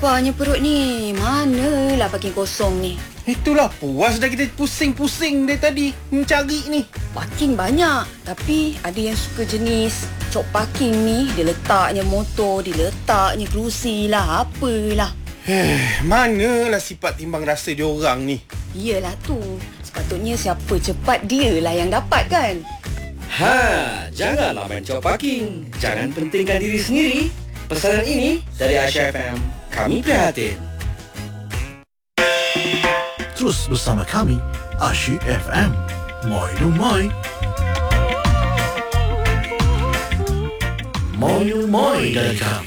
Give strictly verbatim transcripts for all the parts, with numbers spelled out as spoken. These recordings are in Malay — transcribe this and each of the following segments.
Laparnya perut ni. Manalah parking kosong ni. Itulah puas dah kita pusing-pusing dari tadi mencari ni. Parking banyak. Tapi ada yang suka jenis cok parking ni. Dia letaknya motor, dia letaknya kerusi lah, apalah. Eh, manalah sifat timbang rasa diorang ni. Iyalah tu. Sepatutnya siapa cepat dia lah yang dapat kan. Ha, janganlah main cop parking. Jangan pentingkan diri sendiri. Pesanan ini dari Aisyah F M. Kami prihatin. Terus bersama kami, Asyik F M. Moi du moi. Moi du moi dari kami.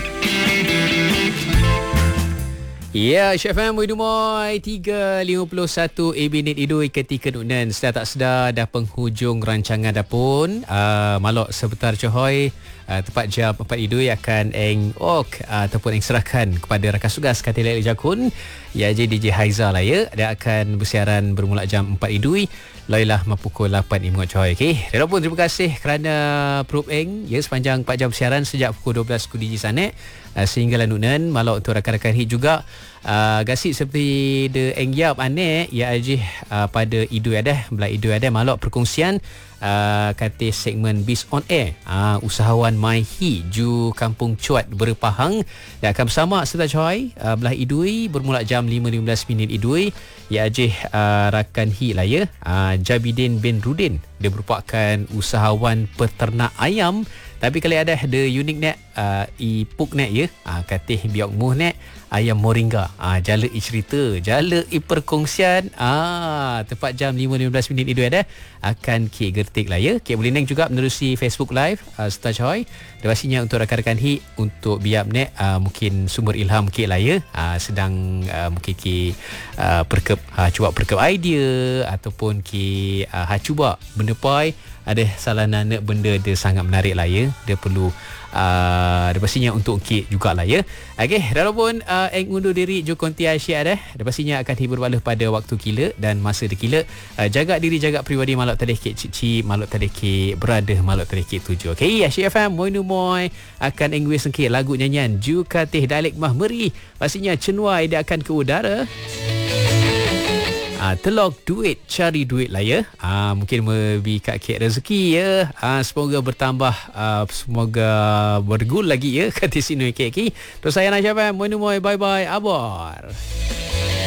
Ya, Chef M, Widumoi tiga lima puluh satu A B Net Idui ketika nunan. Sedar tak sedar dah penghujung rancangan dah pun. Uh, malok sebentar Cohoy. Uh, tepat jam empat Idui akan eng ok uh, ataupun eng serahkan kepada rakan tugas Katil Lek Jakun. Ya, je D J Haiza lah ya. Dia akan bersiaran bermula jam empat Idui. Lailah pukul lapan Imut Cohoy. Okey. Walaupun terima kasih kerana Prof Eng ya sepanjang empat jam siaran sejak pukul dua belas ku D J Sanet. Uh, sehinggalah nunan malok untuk rakan-rakan hit juga. Uh, gasik seperti de eng yap ane ya ajih uh, pada Idui ada belah Idui ada malok perkongsian uh, kata segmen Bis on Air uh, usahawan My Hi ju Kampung Cuat Berpahang dan akan bersama serta Coy uh, belah Idui bermula jam lima lima belas minit Idui ya ajih uh, rakan Hi lah ya uh, Jabidin bin Rudin. Dia merupakan usahawan peternak ayam tapi kali ada the unik net uh, ipuk net ya uh, katih biok muh net ayam moringa. Ah, jala i cerita, jala i perkongsian. Ah, tepat jam lima lima belas minit itu ada akan Kek Gertik lah ya. Kek boleh neng juga menerusi Facebook Live uh, Star Choy. Dan pastinya untuk rakan-rakan hit untuk biap nek uh, mungkin sumber ilham Kek lah ya. Uh, sedang uh, mungkin Kek uh, perkep uh, cuba perkep idea ataupun Kek uh, ha cuba benda pai ada salah nak benda dia sangat menarik lah ya. Dia perlu Uh, dia pastinya untuk Kek jugalah ya. Okey, walaupun uh, eng undur diri ju konti Aisyah dah. Dia pastinya akan hibur balik pada waktu kila dan masa dikila. Uh, jaga diri, jaga peribadi malak tadih Kek cici, malak tadih Kek berada, malak tadih Kek tuju. Okey, Aisyah F M moi nu moi akan eng wis sengke lagu nyanyian ju katih Dalek Mah Meri. Pastinya cenuai dia akan ke udara. Ah, telok duit, cari duit lah ya. Ah, mungkin lebih kat Kek rezeki ya. Ah, semoga bertambah, ah, semoga bergul lagi ya. Kata sini Kek Ki. Terus saya nak siapa? Moi moi bye bye. Abar.